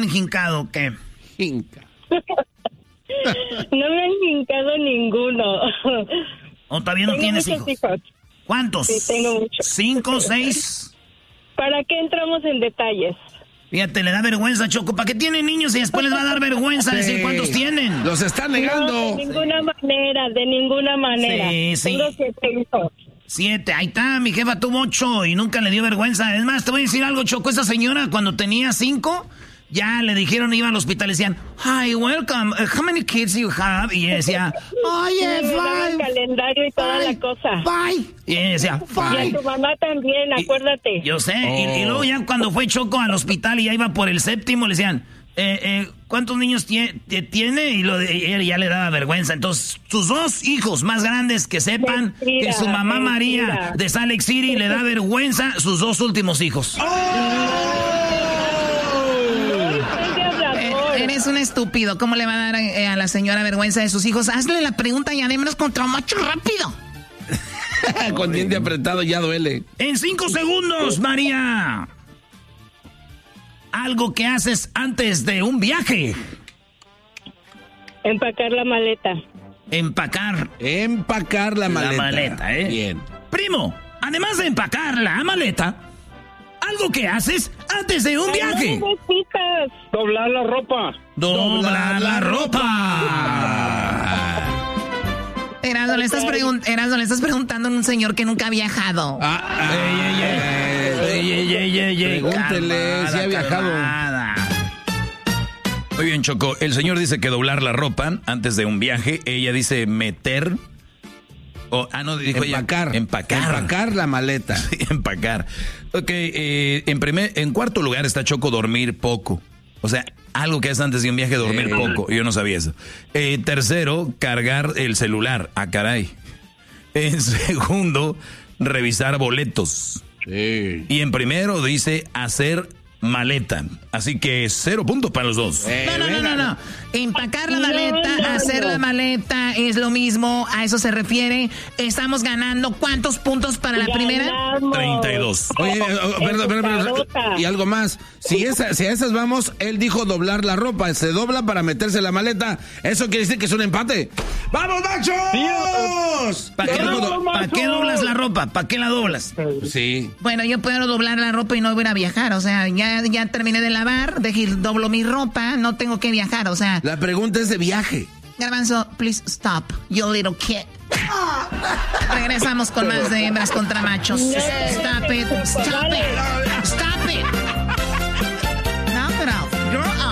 hincado o qué? Hinca. No me han hincado ninguno. ¿O todavía no tienes hijos? ¿Cuántos? Sí, tengo muchos. 5, 6. ¿Para qué entramos en detalles? Fíjate, le da vergüenza, Choco. ¿Para qué tienen niños y después les va a dar vergüenza decir cuántos tienen? Los están negando. No, de ninguna manera. Sí. Tengo 7 hijos. 7, ahí está, mi jefa tuvo 8 y nunca le dio vergüenza. Es más, te voy a decir algo, Choco. Esa señora cuando tenía 5, ya le dijeron, iba al hospital, le decían, hi, welcome, how many kids you have? Y ella decía, oye, 5. El calendario y toda la cosa. 5. Y ella decía, 5. Y a tu mamá también, acuérdate. Yo sé, y luego ya cuando fue Choco al hospital y ya iba por el 7º, le decían, ¿cuántos niños tiene? Y ella ya le daba vergüenza. Entonces, sus 2 hijos más grandes que sepan que su mamá María de Salt Lake City le da vergüenza sus 2 últimos hijos. Eres un estúpido. ¿Cómo le va a dar a la señora vergüenza de sus hijos? Hazle la pregunta y adémonos contra macho rápido. Con diente apretado ya duele. En 5 segundos, María. Algo que haces antes de un viaje. Empacar la maleta. Empacar la maleta. La maleta, ¿eh? Bien. Primo, además de empacar la maleta, algo que haces antes de un viaje. Doblar la ropa. Doblar la ropa. Erasmo, le estás preguntando a un señor que nunca ha viajado. Pregúntele si ha viajado. Muy bien, Choco. El señor dice que doblar la ropa antes de un viaje. Ella dice meter. Dijo empacar. Empacar la maleta. Sí, empacar. Ok, en cuarto lugar está Choco, dormir poco. O sea, algo que haces antes de un viaje, dormir poco. Yo no sabía eso. Tercero, cargar el celular. Ah, caray. En segundo, revisar boletos. Sí. Y en primero dice hacer maleta. Así que 0 puntos para los dos. No. Empacar la maleta, hacer la maleta es lo mismo. A eso se refiere. Estamos ganando. ¿Cuántos puntos para la primera? 32. Oye, perdón. Y algo más. Si a esas vamos, él dijo doblar la ropa. Se dobla para meterse la maleta. Eso quiere decir que es un empate. ¡Vamos, machos! ¿Para qué doblas la ropa? ¿Para qué la doblas? Sí. Bueno, yo puedo doblar la ropa y no voy a viajar. O sea, ya terminé de lavar, doblo mi ropa, no tengo que viajar, o sea. La pregunta es de viaje. Garbanzo, please stop, you little kid. Regresamos con más de hembras contra machos. Stop it.